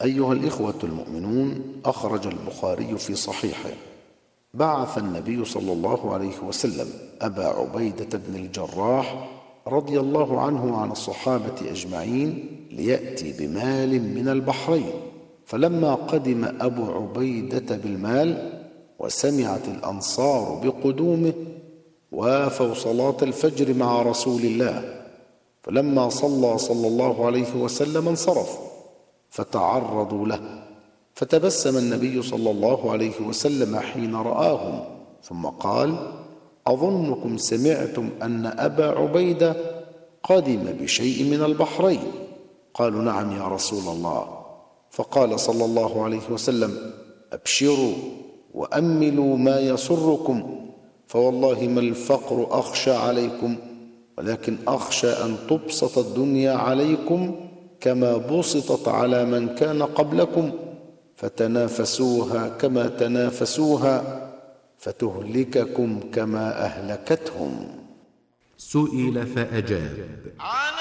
أيها الإخوة المؤمنون، أخرج البخاري في صحيحه: بعث النبي صلى الله عليه وسلم أبا عبيدة بن الجراح رضي الله عنه وعن الصحابة أجمعين ليأتي بمال من البحرين. فلما قدم أبو عبيدة بالمال وسمعت الأنصار بقدومه وافوا صلاة الفجر مع رسول الله، فلما صلى الله عليه وسلم انصرف فتعرضوا له، فتبسم النبي صلى الله عليه وسلم حين رآهم ثم قال: أظنكم سمعتم أن أبا عبيدة قدم بشيء من البحرين. قالوا: نعم يا رسول الله. فقال صلى الله عليه وسلم: أبشروا وأملوا ما يسركم، فوالله ما الفقر أخشى عليكم، ولكن أخشى أن تبسط الدنيا عليكم كما بسطت على من كان قبلكم، فتنافسوها كما تنافسوها، فتهلككم كما أهلكتهم. سئل فأجاب: